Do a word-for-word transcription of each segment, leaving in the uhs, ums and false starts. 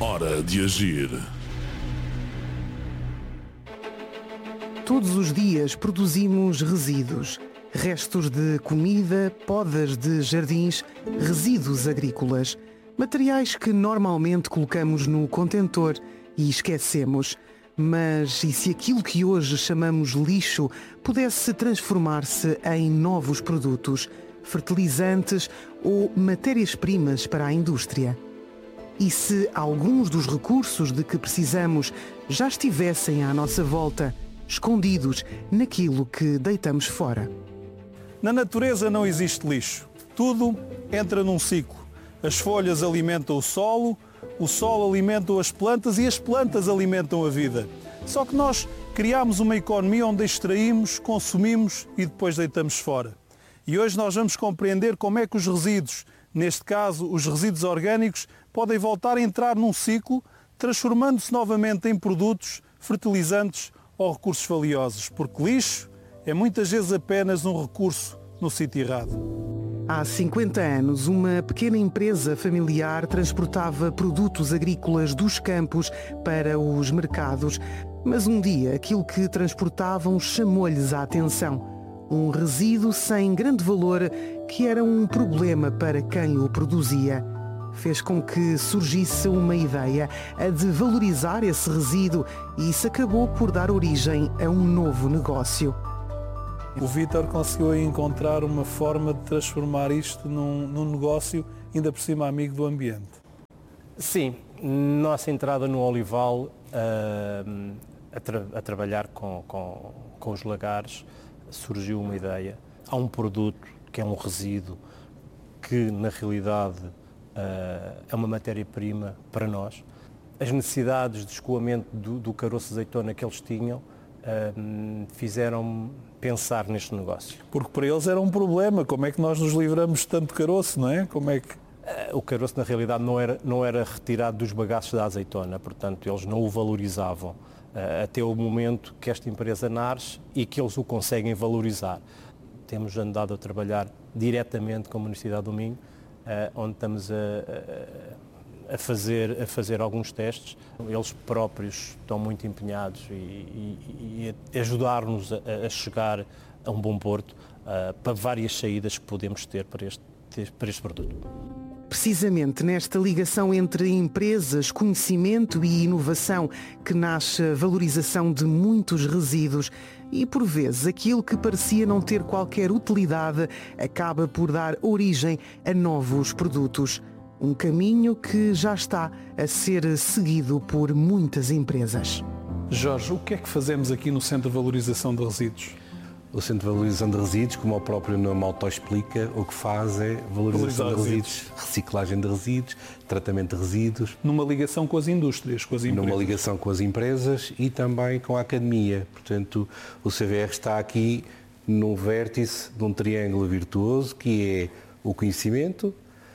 Hora de agir. Todos os dias produzimos resíduos. Restos de comida, podas de jardins, resíduos agrícolas. Materiais que normalmente colocamos no contentor e esquecemos. Mas e se aquilo que hoje chamamos lixo pudesse transformar-se em novos produtos, fertilizantes ou matérias-primas para a indústria? E se alguns dos recursos de que precisamos já estivessem à nossa volta, escondidos naquilo que deitamos fora? Na natureza não existe lixo. Tudo entra num ciclo. As folhas alimentam o solo, o solo alimenta as plantas e as plantas alimentam a vida. Só que nós criamos uma economia onde extraímos, consumimos e depois deitamos fora. E hoje nós vamos compreender como é que os resíduos, neste caso os resíduos orgânicos, podem voltar a entrar num ciclo, transformando-se novamente em produtos, fertilizantes ou recursos valiosos. Porque lixo é muitas vezes apenas um recurso no sítio errado. Há cinquenta anos, uma pequena empresa familiar transportava produtos agrícolas dos campos para os mercados. Mas um dia, aquilo que transportavam chamou-lhes a atenção. Um resíduo sem grande valor que era um problema para quem o produzia. Fez com que surgisse uma ideia, a de valorizar esse resíduo, e isso acabou por dar origem a um novo negócio. O Vítor conseguiu encontrar uma forma de transformar isto num, num negócio, ainda por cima amigo do ambiente. Sim, nossa entrada no Olival uh, a, tra a trabalhar com, com, com os lagares, surgiu uma ideia. Há um produto que é um resíduo que na realidade uh, é uma matéria-prima para nós. As necessidades de escoamento do, do caroço de azeitona que eles tinham uh, fizeram pensar neste negócio. Porque para eles era um problema, como é que nós nos livramos de tanto caroço, não é? Como é que... O caroço na realidade não era, não era retirado dos bagaços da azeitona, portanto eles não o valorizavam uh, até o momento que esta empresa nasce e que eles o conseguem valorizar. Temos andado a trabalhar diretamente com a Universidade do Minho, uh, onde estamos a, a, a, fazer, a fazer alguns testes. Eles próprios estão muito empenhados e, e, e ajudar-nos a, a chegar a um bom porto uh, para várias saídas que podemos ter para este, para este produto. Precisamente nesta ligação entre empresas, conhecimento e inovação que nasce a valorização de muitos resíduos e, por vezes, aquilo que parecia não ter qualquer utilidade acaba por dar origem a novos produtos. Um caminho que já está a ser seguido por muitas empresas. Jorge, o que é que fazemos aqui no Centro de Valorização de Resíduos? O Centro de Valorização de Resíduos, como o próprio nome auto-explica, o que faz é valorização de resíduos, reciclagem de resíduos, tratamento de resíduos. Numa ligação com as indústrias, com as empresas. Numa ligação com as empresas e também com a academia. Portanto, o C V R está aqui num vértice de um triângulo virtuoso que é o conhecimento,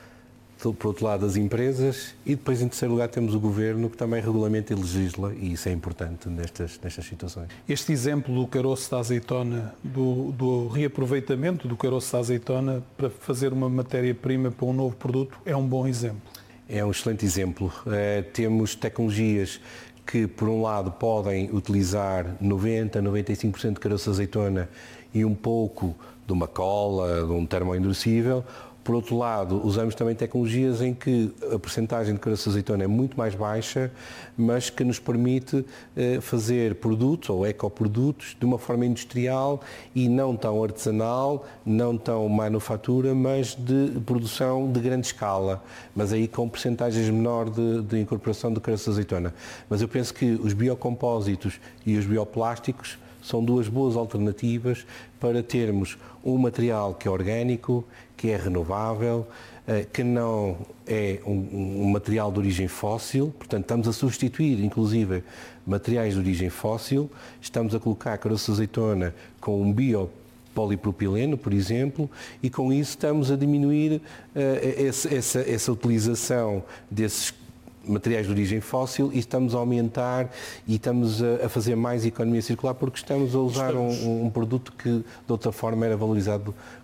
por outro lado as empresas e depois em terceiro lugar temos o Governo que também regulamenta e legisla e isso é importante nestas, nestas situações. Este exemplo do caroço da azeitona, do, do reaproveitamento do caroço da azeitona para fazer uma matéria-prima para um novo produto é um bom exemplo. É um excelente exemplo. Uh, temos tecnologias que por um lado podem utilizar noventa, noventa e cinco por cento de caroço de azeitona e um pouco de uma cola, de um termoendurecível. Por outro lado, usamos também tecnologias em que a percentagem de caroço de azeitona é muito mais baixa, mas que nos permite eh, fazer produtos ou ecoprodutos de uma forma industrial e não tão artesanal, não tão manufatura, mas de produção de grande escala, mas aí com percentagens menor de, de incorporação de caroço de azeitona. Mas eu penso que os biocompósitos e os bioplásticos são duas boas alternativas para termos um material que é orgânico, que é renovável, que não é um, um material de origem fóssil, portanto estamos a substituir inclusive materiais de origem fóssil, estamos a colocar caroço de azeitona com um biopolipropileno, por exemplo, e com isso estamos a diminuir uh, essa, essa, essa utilização desses materiais de origem fóssil e estamos a aumentar e estamos a, a fazer mais economia circular porque estamos a usar estamos... Um, um produto que de outra forma era valorizado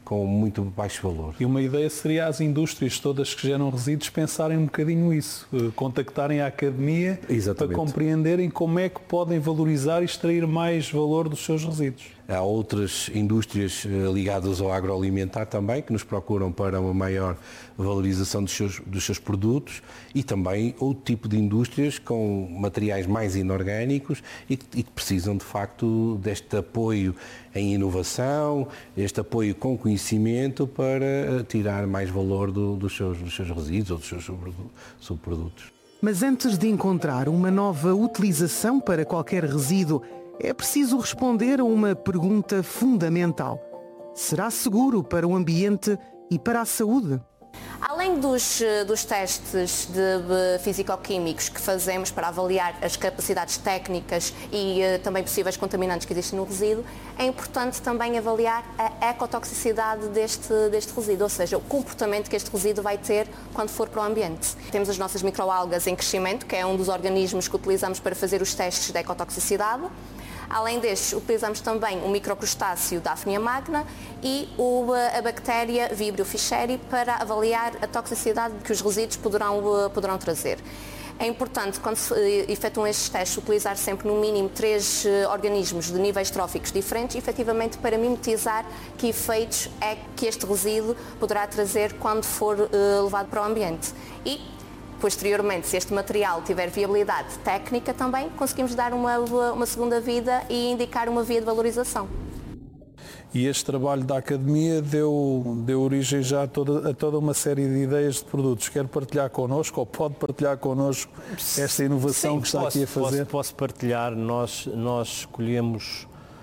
com muito baixo valor. E uma ideia seria as indústrias todas que geram resíduos pensarem um bocadinho isso, contactarem a academia Exatamente. Para compreenderem como é que podem valorizar e extrair mais valor dos seus resíduos. Há outras indústrias ligadas ao agroalimentar também, que nos procuram para uma maior valorização dos seus, dos seus produtos, e também outro tipo de indústrias com materiais mais inorgânicos e que, e que precisam de facto deste apoio em inovação, este apoio com conhecimento para tirar mais valor do, dos, seus, dos seus resíduos ou dos seus subprodutos. Mas antes de encontrar uma nova utilização para qualquer resíduo, é preciso responder a uma pergunta fundamental. Será seguro para o ambiente e para a saúde? Além dos, dos testes de físico-químicos que fazemos para avaliar as capacidades técnicas e uh, também possíveis contaminantes que existem no resíduo, é importante também avaliar a ecotoxicidade deste, deste resíduo, ou seja, o comportamento que este resíduo vai ter quando for para o ambiente. Temos as nossas microalgas em crescimento, que é um dos organismos que utilizamos para fazer os testes de ecotoxicidade. Além destes, utilizamos também o microcrustáceo Daphnia magna e o, a bactéria Vibrio fischeri para avaliar a toxicidade que os resíduos poderão, poderão trazer. É importante, quando se efetuam estes testes, utilizar sempre no mínimo três organismos de níveis tróficos diferentes, efetivamente para mimetizar que efeitos é que este resíduo poderá trazer quando for uh, levado para o ambiente. E, posteriormente, se este material tiver viabilidade técnica também, conseguimos dar uma, uma segunda vida e indicar uma via de valorização. E este trabalho da Academia deu, deu origem já a toda, a toda uma série de ideias de produtos. Quer partilhar connosco ou pode partilhar connosco esta inovação Sim, que está posso, aqui a fazer? Posso, posso partilhar. Nós, nós escolhemos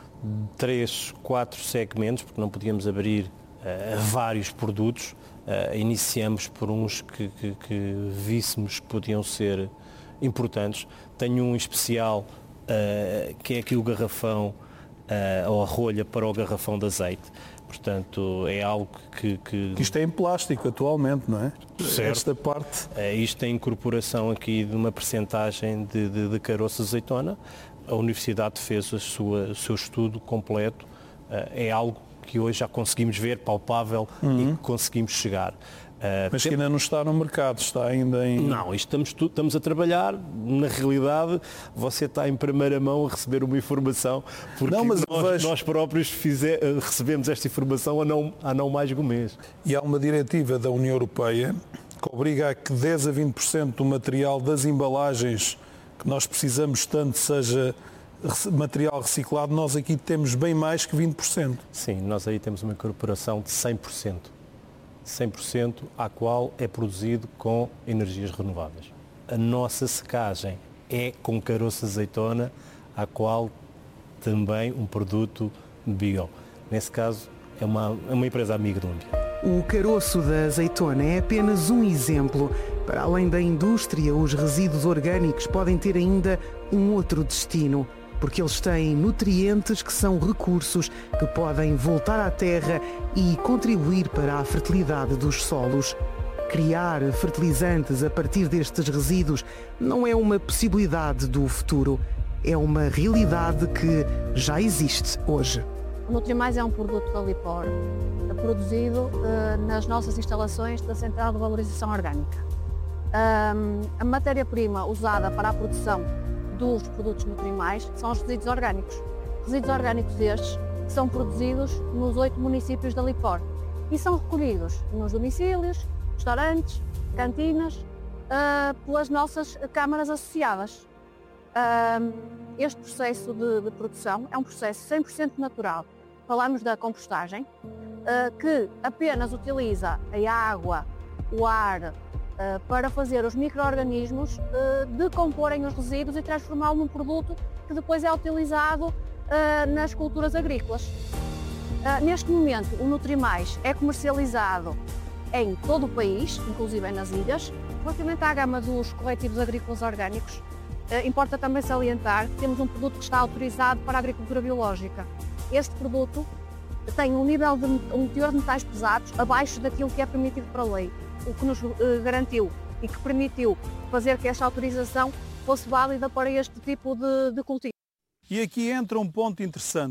três, quatro segmentos, porque não podíamos abrir uh, vários produtos. Uh, iniciamos por uns que, que, que víssemos que podiam ser importantes. Tenho um especial uh, que é aqui o garrafão uh, ou a rolha para o garrafão de azeite. Portanto, é algo que... que... Isto é em plástico atualmente, não é? Certo. Esta parte. Uh, isto tem incorporação aqui de uma percentagem de, de, de caroço de azeitona. A Universidade fez a sua, o seu estudo completo. Uh, é algo que hoje já conseguimos ver, palpável, uhum. e conseguimos chegar. Uh, Mas que tem... ainda não está no mercado, está ainda em... Não, isto estamos, estamos a trabalhar, na realidade você está em primeira mão a receber uma informação, porque não, mas nós, vejo... nós próprios fizer, recebemos esta informação há não, há não mais de um mês. E há uma diretiva da União Europeia que obriga a que dez a vinte por cento do material das embalagens que nós precisamos tanto seja material reciclado. Nós aqui temos bem mais que vinte por cento. Sim, nós aí temos uma incorporação de cem por cento. cem por cento à qual é produzido com energias renováveis. A nossa secagem é com caroço de azeitona, à qual também um produto bio. Nesse caso, é uma, é uma empresa amiga do ambiente. O caroço da azeitona é apenas um exemplo. Para além da indústria, os resíduos orgânicos podem ter ainda um outro destino, porque eles têm nutrientes que são recursos que podem voltar à terra e contribuir para a fertilidade dos solos. Criar fertilizantes a partir destes resíduos não é uma possibilidade do futuro, é uma realidade que já existe hoje. O Nutrimais é um produto da Lipor, produzido uh, nas nossas instalações da Central de Valorização Orgânica. Um, a matéria-prima usada para a produção dos produtos Nutrimais são os resíduos orgânicos. Resíduos orgânicos estes que são produzidos nos oito municípios da Lipor e são recolhidos nos domicílios, restaurantes, cantinas, uh, pelas nossas câmaras associadas. Uh, este processo de, de produção é um processo cem por cento natural. Falamos da compostagem, uh, que apenas utiliza a água, o ar, Uh, para fazer os micro-organismos uh, decomporem os resíduos e transformá-lo num produto que depois é utilizado uh, nas culturas agrícolas. Uh, neste momento, o Nutrimais é comercializado em todo o país, inclusive nas ilhas. Relativamente à gama dos corretivos agrícolas orgânicos, uh, importa também salientar que temos um produto que está autorizado para a agricultura biológica. Este produto tem um nível de um teor de metais pesados abaixo daquilo que é permitido para a lei, o que nos uh, garantiu e que permitiu fazer que esta autorização fosse válida para este tipo de, de cultivo. E aqui entra um ponto interessante.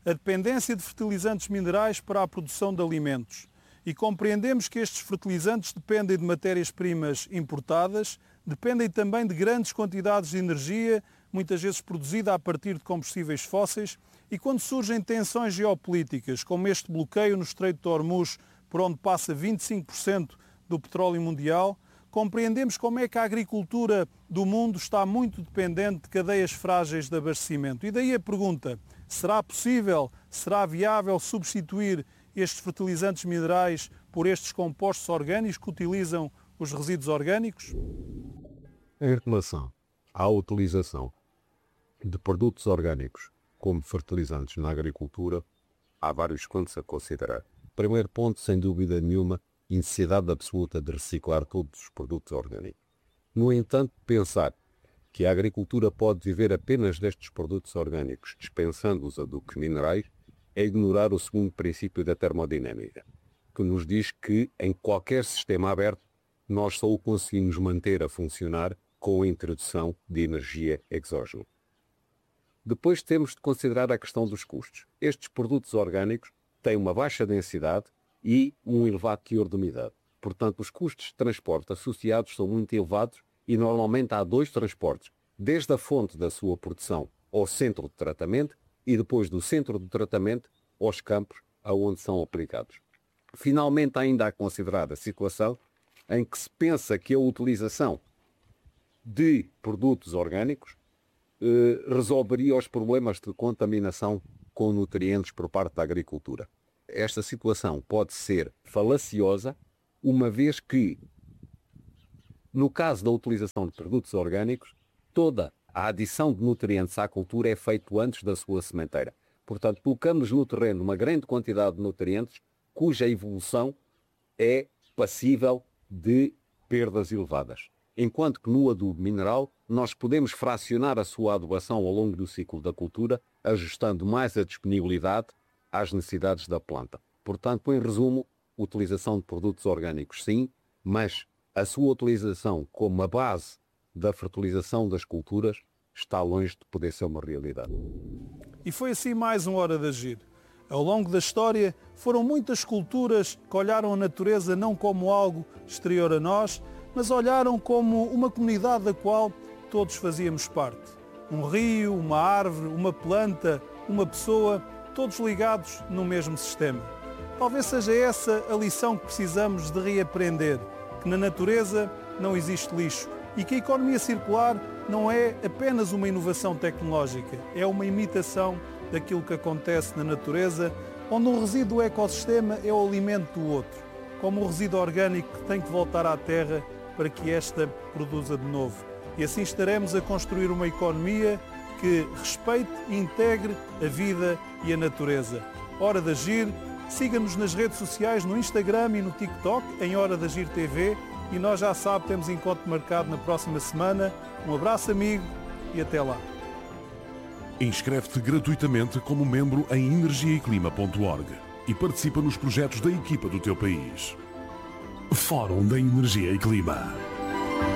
a dependência de fertilizantes minerais para a produção de alimentos. E compreendemos que estes fertilizantes dependem de matérias-primas importadas, dependem também de grandes quantidades de energia, muitas vezes produzida a partir de combustíveis fósseis, e quando surgem tensões geopolíticas, como este bloqueio no Estreito de Hormuz, por onde passa vinte e cinco por cento do petróleo mundial, compreendemos como é que a agricultura do mundo está muito dependente de cadeias frágeis de abastecimento. E daí a pergunta, será possível, será viável substituir estes fertilizantes minerais por estes compostos orgânicos que utilizam os resíduos orgânicos? Em relação à utilização de produtos orgânicos como fertilizantes na agricultura, há vários pontos a considerar. Primeiro ponto, sem dúvida nenhuma, a necessidade absoluta de reciclar todos os produtos orgânicos. No entanto, pensar que a agricultura pode viver apenas destes produtos orgânicos, dispensando os adubos minerais, é ignorar o segundo princípio da termodinâmica, que nos diz que em qualquer sistema aberto nós só o conseguimos manter a funcionar com a introdução de energia exógena. Depois temos de considerar a questão dos custos. Estes produtos orgânicos têm uma baixa densidade e um elevado teor de umidade. Portanto, os custos de transporte associados são muito elevados e normalmente há dois transportes, desde a fonte da sua produção ao centro de tratamento e depois do centro de tratamento aos campos aonde são aplicados. Finalmente, ainda a considerar a situação em que se pensa que a utilização de produtos orgânicos eh, resolveria os problemas de contaminação com nutrientes por parte da agricultura. Esta situação pode ser falaciosa, uma vez que, no caso da utilização de produtos orgânicos, toda a adição de nutrientes à cultura é feita antes da sua sementeira. Portanto, colocamos no terreno uma grande quantidade de nutrientes cuja evolução é passível de perdas elevadas. Enquanto que no adubo mineral nós podemos fracionar a sua adubação ao longo do ciclo da cultura, ajustando mais a disponibilidade às necessidades da planta. Portanto, em resumo, utilização de produtos orgânicos sim, mas a sua utilização como a base da fertilização das culturas está longe de poder ser uma realidade. E foi assim mais uma Hora de Agir. Ao longo da história, foram muitas culturas que olharam a natureza não como algo exterior a nós, mas olharam como uma comunidade da qual todos fazíamos parte. Um rio, uma árvore, uma planta, uma pessoa, todos ligados no mesmo sistema. Talvez seja essa a lição que precisamos de reaprender, que na natureza não existe lixo e que a economia circular não é apenas uma inovação tecnológica, é uma imitação daquilo que acontece na natureza, onde um resíduo do ecossistema é o alimento do outro, como o resíduo orgânico que tem que voltar à terra para que esta produza de novo. E assim estaremos a construir uma economia que respeite e integre a vida e a natureza. Hora de Agir, siga-nos nas redes sociais, no Instagram e no TikTok, em Hora de Agir T V, e nós já sabe, temos encontro marcado na próxima semana. Um abraço, amigo, e até lá. Inscreve-te gratuitamente como membro em energia e clima ponto org e participa nos projetos da equipa do teu país. Fórum da Energia e Clima.